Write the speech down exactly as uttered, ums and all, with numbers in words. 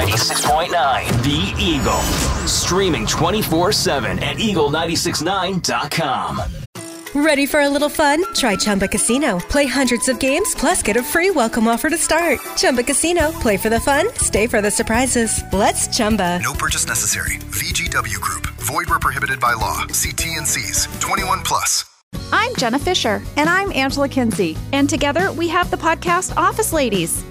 ninety-six point nine, The Eagle. Streaming twenty-four seven at eagle nine six nine dot com. Ready for a little fun? Try Chumba Casino. Play hundreds of games, plus get a free welcome offer to start. Chumba Casino. Play for the fun, stay for the surprises. Let's Chumba. No purchase necessary. V G W Group. Void where prohibited by law. See T and C's. twenty-one plus. I'm Jenna Fisher. And I'm Angela Kinsey. And together we have the podcast Office Ladies.